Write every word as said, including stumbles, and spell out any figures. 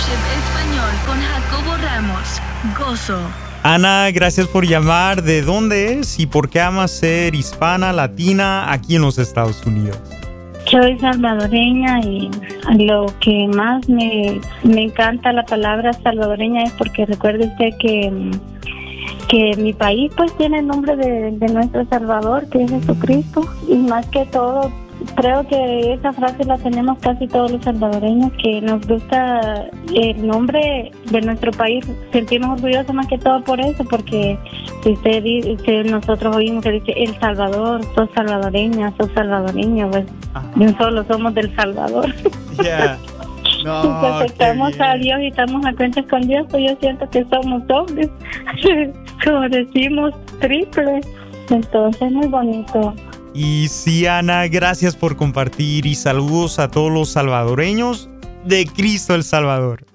Fellowship Español con Jacobo Ramos. Gozo. Ana, gracias por llamar. ¿De dónde es y por qué amas ser hispana, latina aquí en los Estados Unidos? Soy salvadoreña y lo que más me, me encanta la palabra salvadoreña es porque recuerde usted que, que mi país pues tiene el nombre de, de nuestro Salvador, que es Jesucristo, y más que todo creo que esa frase la tenemos casi todos los salvadoreños, que nos gusta el nombre de nuestro país, sentimos orgullosos más que todo por eso, porque si usted dice, nosotros oímos que dice El Salvador, sos salvadoreña, sos salvadoreño, pues de un solo somos del Salvador. Yeah. No, Entonces estamos a Dios y estamos a cuentas con Dios, pues yo siento que somos dobles, como decimos, triple, entonces muy bonito. Y sí, Ana, gracias por compartir y saludos a todos los salvadoreños de Cristo el Salvador.